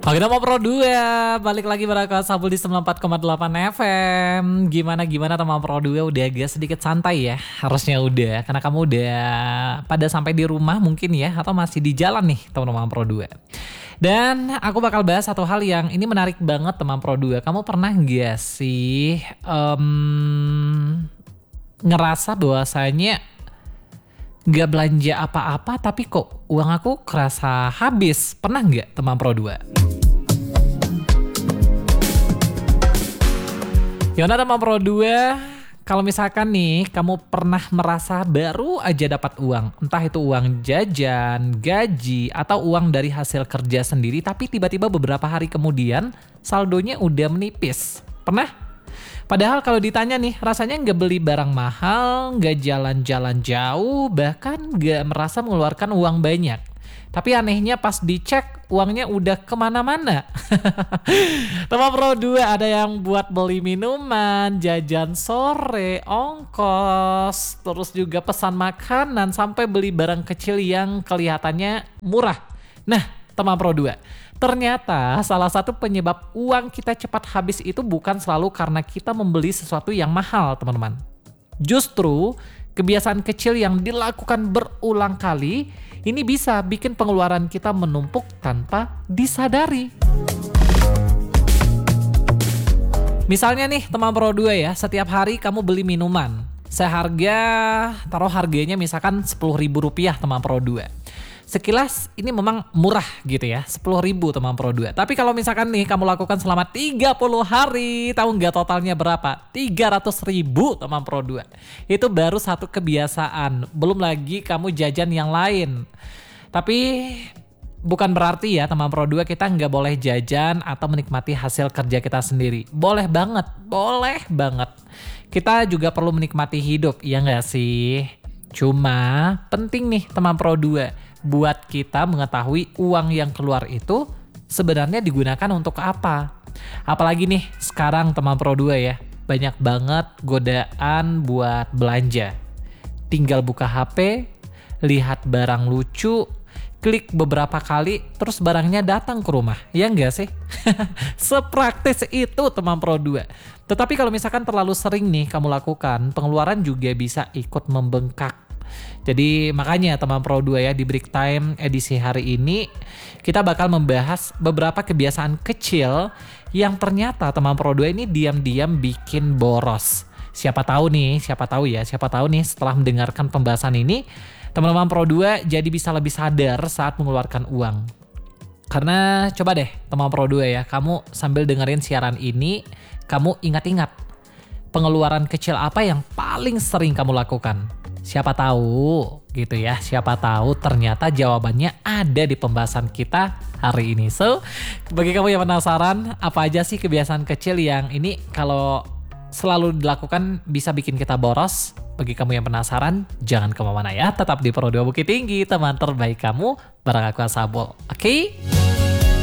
Oke, nama Pro 2, balik lagi bareng Sabul di 94,8 FM. Gimana teman Pro 2, udah agak sedikit santai ya? Harusnya udah, karena kamu udah pada sampai di rumah mungkin ya, atau masih di jalan nih teman-teman Pro 2. Dan aku bakal bahas satu hal yang ini menarik banget teman Pro 2. Kamu pernah gak sih ngerasa bahwasanya gak belanja apa-apa tapi kok uang aku kerasa habis? Pernah gak teman Pro 2? Yaudah teman Pro 2, kalau misalkan nih kamu pernah merasa baru aja dapat uang, entah itu uang jajan, gaji, atau uang dari hasil kerja sendiri, tapi tiba-tiba beberapa hari kemudian saldonya udah menipis. Pernah? Padahal kalau ditanya nih, rasanya nggak beli barang mahal, nggak jalan-jalan jauh, bahkan nggak merasa mengeluarkan uang banyak. Tapi anehnya pas dicek, uangnya udah kemana-mana. Teman Pro 2, ada yang buat beli minuman, jajan sore, ongkos, terus juga pesan makanan, sampai beli barang kecil yang kelihatannya murah. Nah, teman Pro 2, ternyata salah satu penyebab uang kita cepat habis itu bukan selalu karena kita membeli sesuatu yang mahal, teman-teman. Justru, kebiasaan kecil yang dilakukan berulang kali, ini bisa bikin pengeluaran kita menumpuk tanpa disadari. Misalnya nih teman Pro 2 ya, setiap hari kamu beli minuman seharga, taruh harganya misalkan Rp10.000 teman Pro 2. Sekilas ini memang murah gitu ya, 10.000 teman Pro 2. Tapi kalau misalkan nih kamu lakukan selama 30 hari, tahu nggak totalnya berapa? 300.000 teman Pro 2. Itu baru satu kebiasaan, belum lagi kamu jajan yang lain. Tapi bukan berarti ya teman Pro 2 kita nggak boleh jajan atau menikmati hasil kerja kita sendiri. Boleh banget. Kita juga perlu menikmati hidup, ya nggak sih? Cuma penting nih teman Pro 2, buat kita mengetahui uang yang keluar itu sebenarnya digunakan untuk apa. Apalagi nih sekarang teman Pro 2 ya, banyak banget godaan buat belanja. Tinggal buka HP, lihat barang lucu, klik beberapa kali, terus barangnya datang ke rumah. Ya enggak sih? Sepraktis itu teman Pro 2. Tetapi kalau misalkan terlalu sering nih kamu lakukan, pengeluaran juga bisa ikut membengkak. Jadi makanya teman Pro 2 ya, di Break Time edisi hari ini kita bakal membahas beberapa kebiasaan kecil yang ternyata teman Pro 2 ini diam-diam bikin boros. Siapa tahu nih setelah mendengarkan pembahasan ini, teman-teman Pro 2 jadi bisa lebih sadar saat mengeluarkan uang. Karena coba deh teman Pro 2 ya, kamu sambil dengerin siaran ini, kamu ingat-ingat pengeluaran kecil apa yang paling sering kamu lakukan. Siapa tahu gitu ya, siapa tahu ternyata jawabannya ada di pembahasan kita hari ini. So, bagi kamu yang penasaran, apa aja sih kebiasaan kecil yang ini kalau selalu dilakukan bisa bikin kita boros? Bagi kamu yang penasaran, jangan kemana-mana ya, tetap di Pro 2 Bukit Tinggi, teman terbaik kamu, bareng aku Sabul. Oke?